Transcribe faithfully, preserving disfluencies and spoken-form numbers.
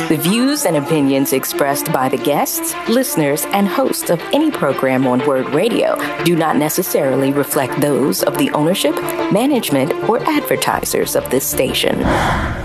The views and opinions expressed by the guests, listeners, and hosts of any program on Word Radio do not necessarily reflect those of the ownership, management, or advertisers of this station.